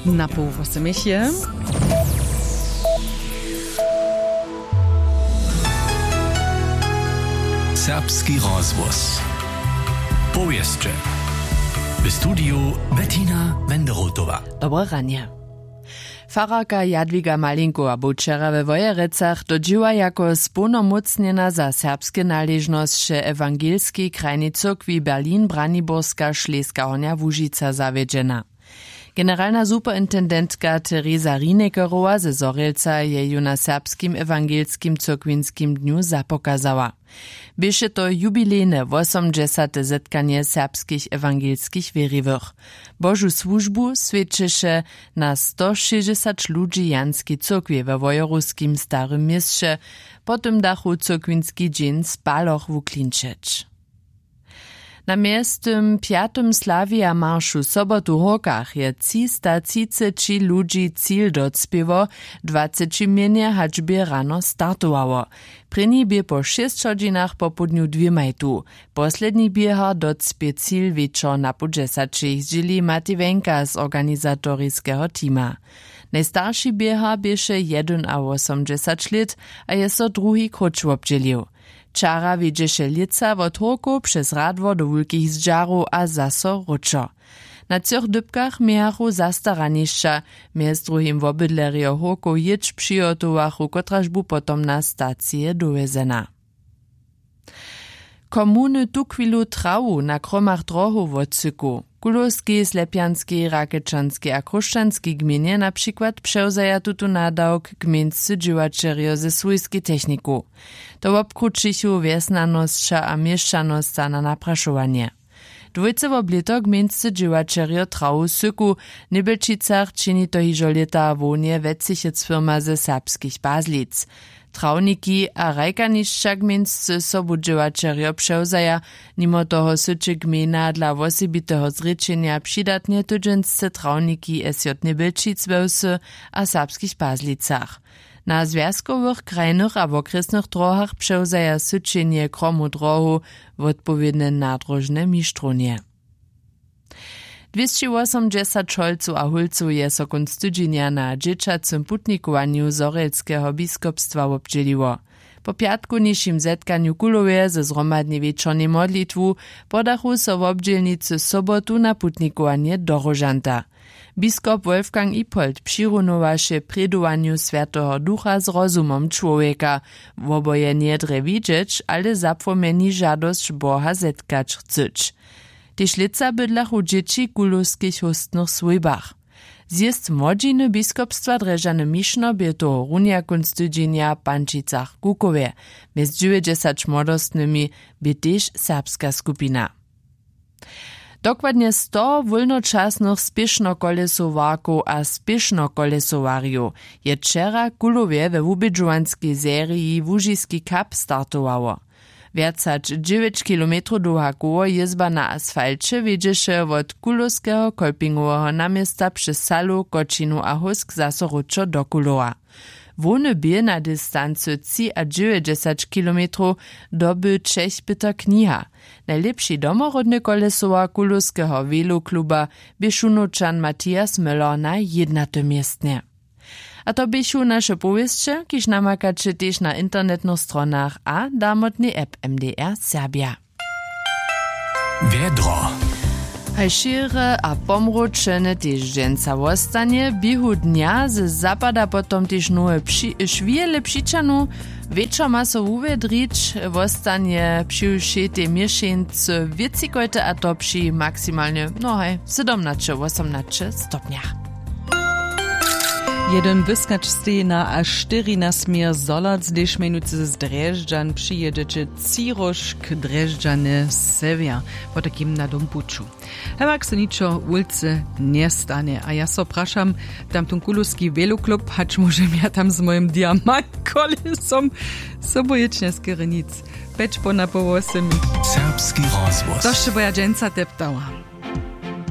Na pół 8 je. Serbski rozwóz. Powieszcze. W studiu Bettina Wenderotowa. Dobre ranie. Fararka Jadwiga Malinkowa bu wczera we Wojerecach dodziła jako spunomocniena za serbskie należności ewangelskiej krajnej cyrkwi Berlin-Braniborska Szleska Hornia Łužica zawiedziena. Generalna superintendentka Teresa Rinekerowa ze Zorelca je ju na serbskim ewangelskim cyrkwinskim dniu zapokazała. Bieše to jubilejne 80. zetkanie serbskich ewangelskich wierzywych. Bożu służbu świadczysze na 160 ludzi janskiej cyrkwi we Wojoruskim Starym Mieście, po tym dachu cyrkwinski dzień spaloch w Klinčeć. Na miestym 5. Slavia marszu sobotu Hokach je 330 ludzi cíl docpiewo, 20 mienie haczbie rano startowało. Prynni bie po 6 hodzinach po południu 2 majtu. Posledni bieha docpie cíl wieczor na po 10 zdzieli Mativenka z organizatorskiego tima. Najstarszy bieha bieše 81 lat, a jest to drugi krucz obdzielił. Czara wiedzieše lica od Horku przez Radwo do Wulkich Zdżaru a zaso ruczo. Na tych dybkach miachu zastaranišća, między drugim w obydlerio Horku jedź przyjotowachu, kotraż bu potom na stację dovezena. Komuny tu chwilu trawu na kromach drohu w odsyku. Kulowski, Slepianski, Rakečanski a Kruščanski gminie na przykład przewzaja tutu nadałk gmińscy dziewaczerjo ze swojskiej techniku. To obkruczychu wiesnanosća a mieszczanosća na napraszowanie. Dwójce w oblito gmińscy dziewaczerjo trawu syku, Nibelčicach czyni to hižo leta wonie wecicec firma ze serbskich Bazlic. Trawniki a rajkanišća gmińscy sobu dziewaczerjo przewzaja, nimo toho syczy gmina dla wosebitego zrečenja přidatnie tydziensce trawniki SJ Nibelčic wełsy a serbskich Bazlicach. Na związkowych krajnych a okresnych drogach przewzaja syczenie kromu drohu w odpowiednie nadrożne mistrzonie. 280 šolców a hulców je so konc tydzienia na dzieciacym putnikowaniu Zorelskiego biskupstwa obdzieliło. Po piatku niższym zetkaniu kulowie ze zgromadnie wieczornej modlitwu podachu so w obdzielnicy sobotu na putnikowanie do Rożanta. Biskup Wolfgang Ipold přirunowaše predowaniu Świętego Ducha z rozumom człowieka. Woboje niedre widzieć, ale zapomeni żadość Boha zetkać chceć. Tyż lica bydlachu dzieci kulowskich hostnych swojbach. Zjezd młodziny biskupstwa Dreżany Miszno bie to runia konc tydzienia Pančicach Kukowie. Bez 90 młodostnymi bie też serbska skupina. Dokładnie 100 wolnoczasnych spiesznokolesowarków a spiesznokolesowariów je wczera kulowie we wubidżowanskiej serii Łužiski Cup startowało. Więcać 9 km długa koło jezba na asfalcie wiedzieše od kulowskiego kolpingowego namiesta przez Salu, Kočinu a Husk zaso ruczo do Kulowa. Wony bie na dystancu 3,90 km doby Czech Peter Kniha. Najlepszy domorodny kolesowar kulowskiego velokluba bie Szunočan Matthias Möller na 1. miejsce. A to bychu nasze powieście, kiż namakacie też na internetnych stronach a damotny app MDR Serbia. Wiedro. Hajšire a pomročene tež dženca vostanie, bihu dnia ze zapada potom tež nowe šviele přičanu, večer ma so uvedrič, vostanie přiušete miešence vicikojte a to při maksymalnie, 17–18 stopniach. Jeden wyskacz stejna a 4 na smier zolac, gdyż minuty z Dreżdżan przyjedziecie Ciroszk, Dreżdżany, Sever, po takim na Dompuczu. Hewak se niczo ulicy nie stanie, a ja so praszam, tamtun kulowski veloklub, hacz może ja tam z moim diamantkolesom sobojecznie z Kyrenic. Peć po na połosy mi. Serbski rozwóz. To się boja dżęca teptała.